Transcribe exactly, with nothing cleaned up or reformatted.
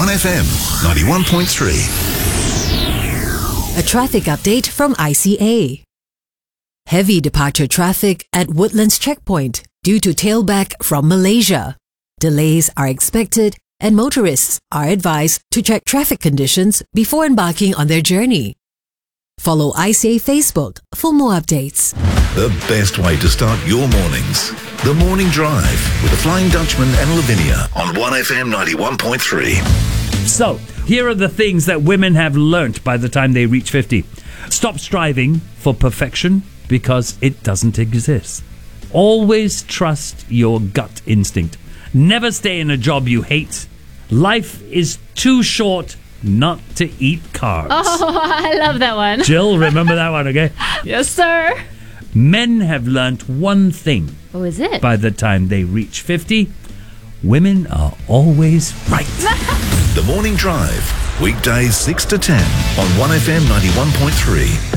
one F M ninety-one point three. A traffic update from I C A. Heavy departure traffic at Woodlands Checkpoint due to tailback from Malaysia. Delays are expected and motorists are advised to check traffic conditions before embarking on their journey. Follow I C A Facebook for more updates. The best way to start your mornings. The Morning Drive with the Flying Dutchman and Lavinia on one F M ninety-one point three. So, here are the things that women have learnt by the time they reach fifty. Stop striving for perfection because it doesn't exist. Always trust your gut instinct. Never stay in a job you hate. Life is too short not to eat carbs. Oh, I love that one. Jill, remember that one, okay? Yes, sir. Men have learnt one thing. Oh, is it? By the time they reach fifty, women are always right. The Morning Drive, weekdays six to ten on one F M ninety-one point three.